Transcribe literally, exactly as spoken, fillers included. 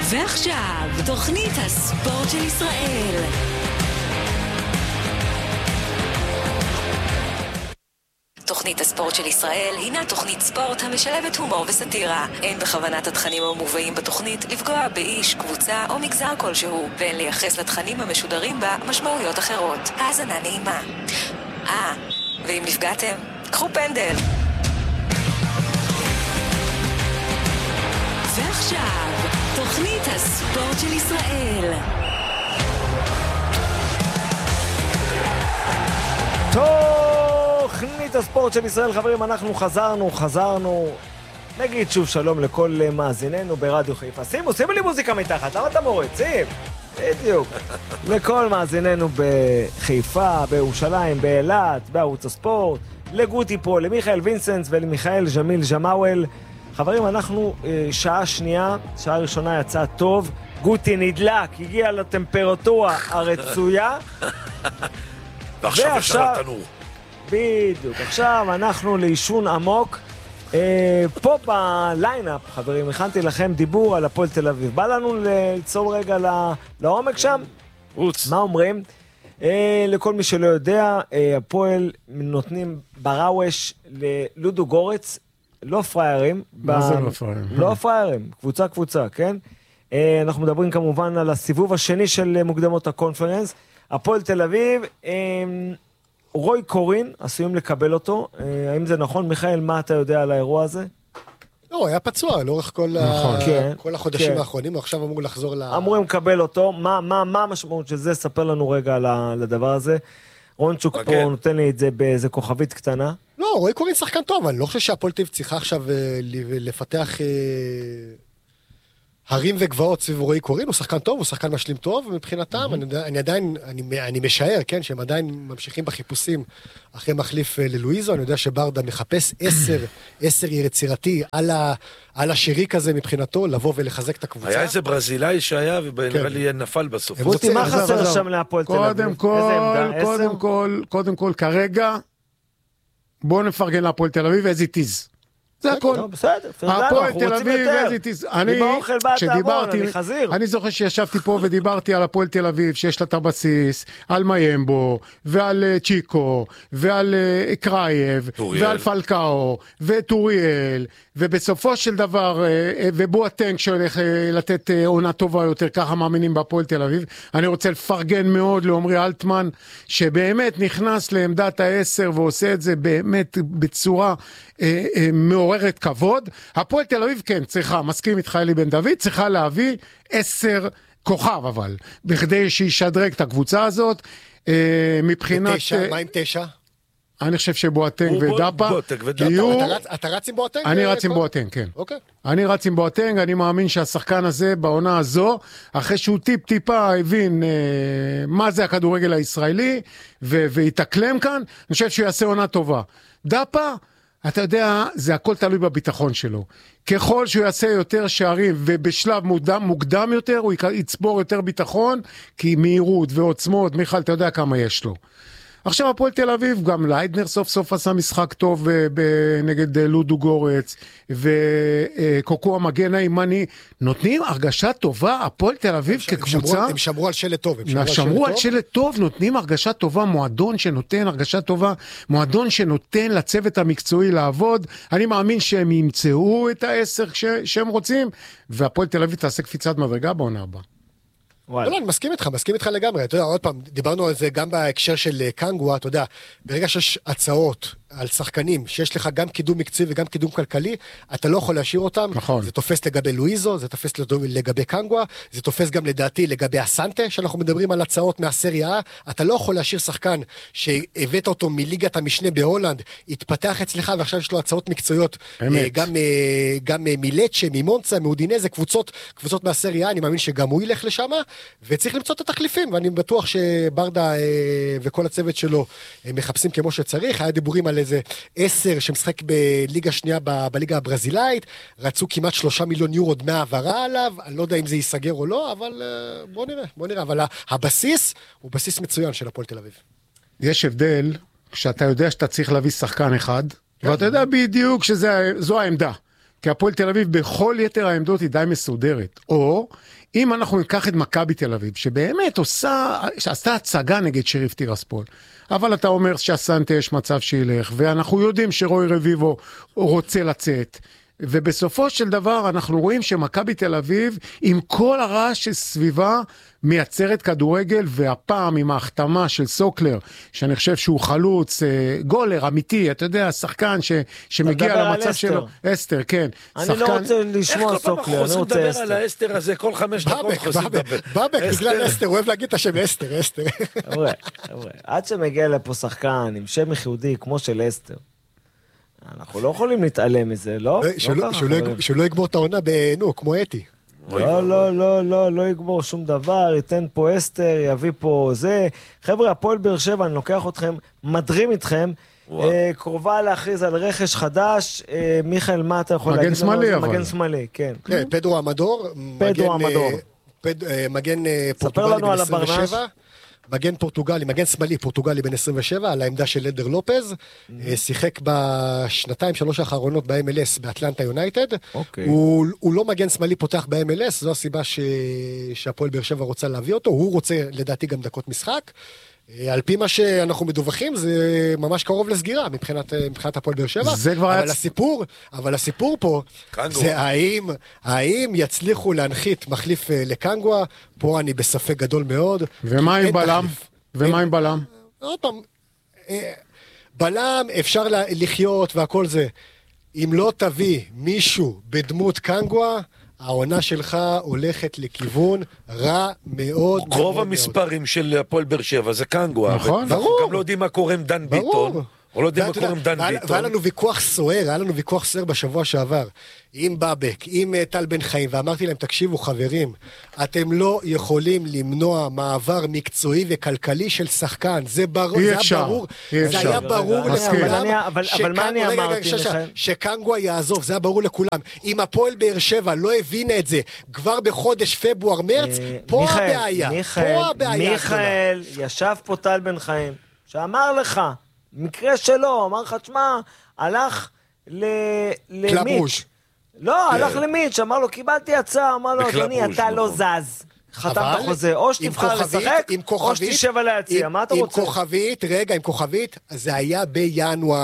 ועכשיו, תוכנית הספורט של ישראל. תוכנית הספורט של ישראל הינה תוכנית ספורט המשלבת הומור וסטירה. אין בכוונת התכנים המובאים בתוכנית לפגוע באיש, קבוצה או מגזר כלשהו, ואין לייחס לתכנים המשודרים בה משמעויות אחרות. האזנה נעימה. אה, ואם נפגעתם, קחו פנדל. ועכשיו, תוכנית הספורט של ישראל. תוכנית הספורט של ישראל, חברים, אנחנו חזרנו, חזרנו. נגיד שוב שלום לכל מאזיננו ברדיו חיפה. שימו, שימו לי מוזיקה מתחת, למה אתה מורד? שים, בדיוק. לכל מאזיננו בחיפה, בירושלים, באילת, בערוץ הספורט, לגוטי פה, למיכאל וינסנס ולמיכאל ג'מיל ג'מאוול. חברים, אנחנו שעה שנייה, שעה ראשונה יצאה טוב, גוטי נדלק, הגיע לטמפרטורה הרצויה. ועכשיו אפשר לתנור. בדיוק, עכשיו אנחנו לאישון עמוק. אה, פה בליינאפ, חברים, הכנתי לכם דיבור על הפועל תל אביב. בא לנו לצול רגע לעומק שם? רוץ. מה אומרים? אה, לכל מי שלא יודע, אה, הפועל נותנים בראווש ללודו גורץ, לא פריירים. מה ב... זה לא פריירים? לא פריירים, קבוצה קבוצה, כן? אה, אנחנו מדברים כמובן על הסיבוב השני של מוקדמות הקונפרנס. הפועל תל אביב, אה, רוי קורין, עשויים לקבל אותו. האם זה נכון? מיכאל, מה אתה יודע על האירוע הזה? לא, היה פצוע לאורך כל, נכון, ה... כן, כל החודשים כן. האחרונים, הוא עכשיו אמור לחזור ל... אמורים לקבל אותו. מה, מה, מה המשמעות של זה? ספר לנו רגע על הדבר הזה. רונצ'וק פה נותן לי את זה באיזה כוכבית קטנה. לא, רוי קורין שחקן טוב, אני לא חושב שהפועל תל אביב צריכה עכשיו לפתח... הרים וגבעות סביב רועי קורין, הוא שחקן טוב, הוא שחקן משלים טוב, ומבחינתם, אני, אני עדיין, אני, אני משער, כן, שהם עדיין ממשיכים בחיפושים אחרי מחליף ללואיזו, אני יודע שברדה מחפש עשר, עשר יצירתי על, ה, על השיריק הזה מבחינתו, לבוא ולחזק את הקבוצה. היה איזה ברזילאי שהיה, ונראה לי נפל בסוף. רותי, מה חסר שם להפועל תל אביב? קודם כל, קודם כל, קודם כל, כרגע, בואו נפרגן להפועל תל אביב, איזה טיז. זה הכל. הפועל תל אביב, אני כשדיברתי, אני זוכר שישבתי פה ודיברתי על הפועל תל אביב, שיש לה את הבסיס, על מיימבו, ועל צ'יקו, ועל קרייב, ועל פלקאו, וטוריאל, ובסופו של דבר, ובואטנק שהולך לתת עונה טובה יותר, ככה מאמינים בהפועל תל אביב. אני רוצה לפרגן מאוד לעומרי אלטמן, שבאמת נכנס לעמדת העשר, ועושה את זה באמת בצורה מעוררת כבוד. הפועל תל אביב כן צריכה, מסכים איתך אלי בן דוד, צריכה להביא עשר כוכב אבל, בכדי שישדרג את הקבוצה הזאת. מבחינת... תשע, מה עם תשע? אני חושב שבואטנג ודאפה יהיו... אתה רץ עם בואטנג? אני רץ עם בואטנג, כן. אני רץ עם בואטנג, אני מאמין שהשחקן הזה בעונה הזו, אחרי שהוא טיפ טיפה הבין מה זה הכדורגל הישראלי, והתאקלם כאן, אני חושב שהוא יעשה עונה טובה. דאפה, אתה יודע, זה הכל תלוי בביטחון שלו. ככל שהוא יעשה יותר שערים ובשלב מוקדם, מוקדם יותר, הוא יצבור יותר ביטחון, כי מהירות ועוצמות, מיכל, אתה יודע כמה יש לו. עכשיו הפועל תל אביב, גם ליידנר סוף סוף עשה משחק טוב נגד לודו גורץ, וקוקו המגן הימני, נותנים הרגשה טובה, הפועל תל אביב כקבוצה. הם שמרו על שלט טוב. הם שמרו על שלט טוב, נותנים הרגשה טובה, מועדון שנותן הרגשה טובה, מועדון שנותן לצוות המקצועי לעבוד. אני מאמין שהם ימצאו את העשר שהם רוצים, והפועל תל אביב תעשה קפיצת מדרגה בעונה הבאה. לא, לא, אני מסכים איתך, מסכים איתך לגמרי. אתה יודע, עוד פעם, דיברנו על זה גם בהקשר של קנגווה, אתה יודע, ברגע שיש הצעות על שחקנים, שיש לך גם קידום מקצועי וגם קידום כלכלי, אתה לא יכול להשאיר אותם. נכון. זה תופס לגבי לואיזו, זה תופס לגבי קנגווה, זה תופס גם לדעתי לגבי הסנטה, שאנחנו מדברים על הצעות מהסריה. אתה לא יכול להשאיר שחקן שהבאת אותו מליגת המשנה בהולנד, התפתח אצלך, ועכשיו יש לו הצעות מקצועיות, גם, גם מלצ'ה, ממונצה, מאודינזה, קבוצות, קבוצות מהסריה. אני מאמין שגם הוא ילך לשם, וצריך למצוא את התחליפים, ואני בטוח שברדה וכל הצוות שלו מחפשים כמו שצריך. היה דיבורים על איזה עשר שמשחק בליגה שנייה ב- בליגה הברזילאית, רצו כמעט שלושה מיליון יורו דמי העברה עליו, אני לא יודע אם זה ייסגר או לא, אבל בוא נראה, בוא נראה, אבל הבסיס הוא בסיס מצוין של הפועל תל אביב. יש הבדל, כשאתה יודע שאתה צריך להביא שחקן אחד, ואתה יודע בדיוק שזו העמדה. כי הפועל תל אביב בכל יתר העמדות היא די מסודרת. או, אם אנחנו ניקח את מכבי תל אביב, שבאמת עושה, שעשתה הצגה נגד שריף טירספול, אבל אתה אומר שהסנטה יש מצב שילך, ואנחנו יודעים שרוי רביבו רוצה לצאת, ובסופו של דבר אנחנו רואים שמכבי תל אביב, עם כל הרעש סביבה, מייצרת כדורגל, והפעם עם ההחתמה של סוקלר, שאני חושב שהוא חלוץ, גולר, אמיתי, אתה יודע, שחקן ש, שמגיע למצב שלו. אסתר, כן. אני שחקן... לא רוצה לשמוע סוקלר, אני רוצה אסתר. איך כל פעם אנחנו לדבר על האסתר הזה, כל חמש דקות חוזים לדבר. בבק, בגלל אסתר, אוהב להגיד את השם אסתר, אסתר. עד שמגיע לפה שחקן עם שם יחיודי כמו של אסתר, אנחנו לא יכולים להתעלם מזה, לא? שהוא לא יגמור את העונה נו, כמו אתי. לא, לא, לא, לא, לא יגמור שום דבר, ייתן פה אסתר, יביא פה זה. חבר'ה, הפועל באר שבע, אני לוקח אתכם, מדרים איתכם, קרובה להכריז על רכש חדש. מיכאל, מה אתה יכול להגיד? מגן שמאלי, אבל. מגן שמאלי, כן. פדרו המדור. פדרו המדור. מגן ספר לנו על הברנש. מגן פורטוגלי, מגן שמאלי, פורטוגלי בן עשרים ושבע, על העמדה של לדר לופז, שיחק בשנתיים שלוש האחרונות ב-אם אל אס באטלנטה יונייטד, הוא לא מגן שמאלי פותח ב-אם אל אס, זו הסיבה שהפועל באר שבע רוצה להביא אותו, הוא רוצה לדעתי גם דקות משחק, על פי מה שאנחנו מדווחים, זה ממש קרוב לסגירה מבחינת, מבחינת הפועל באר שבע, אבל הסיפור, אבל הסיפור פה, זה האם, האם יצליחו להנחית מחליף לקנגווה, פה אני בספק גדול מאוד. ומה עם בלם? ומה עם בלם? עוד פעם, בלם אפשר לחיות והכל זה, אם לא תביא מישהו בדמות קנגווה, העונה שלך הולכת לכיוון רע מאוד. רוב המספרים של הפועל באר שבע זה קנגווה. נכון. אנחנו גם לא יודעים מה קורה עם דן ביטון. או לא יודעים מה קורה עם דן ביטון. והיה לנו ויכוח סוער, היה לנו ויכוח סוער בשבוע שעבר, עם בבק, עם טל בן חיים, ואמרתי להם, תקשיבו חברים, אתם לא יכולים למנוע מעבר מקצועי וכלכלי של שחקן, זה ברור, זה היה ברור, זה היה ברור לכולם, אבל מה אני אמרתי לכם? שקנגווה יעזוב, זה היה ברור לכולם, אם הפועל באר שבע לא הבינה את זה, כבר בחודש פברואר מרץ, פה הבעיה, פה הבעיה. מיכאל, ישב פה טל בן חיים, שאמר לך, מקרה שלו, אמר לך, תשמע, הלך למיץ'. לא, הלך למיץ', אמר לו, קיבלתי הצעה, אמר לו, אדוני, אתה לא זז. חתמת חוזה, או שתבחר לשחק, או שתשב על היציע, מה אתה רוצה? עם כוכבית, רגע, עם כוכבית, זה היה בינואר.